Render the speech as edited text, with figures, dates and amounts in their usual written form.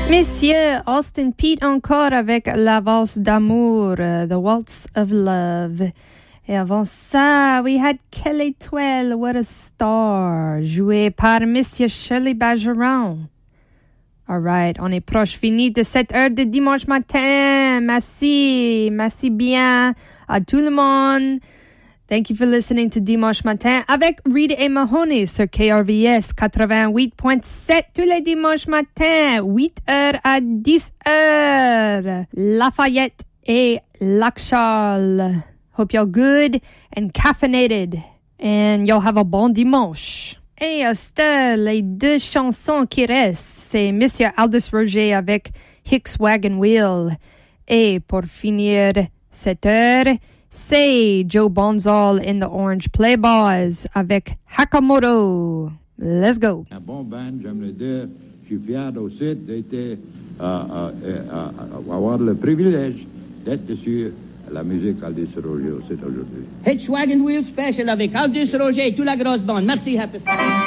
Messieurs, Austin Peay encore avec la valse d'amour, The Waltz of Love. Et avant ça, we had Kelly Twell, What a Star, joué par Monsieur Shirley Bergeron. All right, on est proche fini de cette heure de dimanche matin. Merci bien à tout le monde. Thank you for listening to Dimanche Matin avec Rita et Mahoney sur KRVS 88.7 tous les dimanches matins, 8h à 10h. Lafayette et Lac-Charles. Hope you're good and caffeinated and you'll have a bon dimanche. Et les deux chansons qui restent, c'est Monsieur Aldous Roger avec Hicks Wagon Wheel. Et pour finir cette heure, c'est Joe Bonzal in the Orange Playboys avec Hakamoto. Let's go. Un bon band, j'aime le dire. Je suis fier aussi d'avoir le privilège d'être sur la musique Aldous Roger aussi aujourd'hui. Hitch Wagon Wheel Special avec Aldous Roger et toute la grosse bande. Merci, Happy.